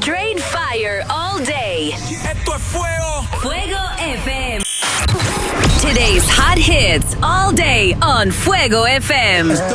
Straight fire all day. Esto es fuego. Fuego FM. Today's hot hits all day on Fuego FM.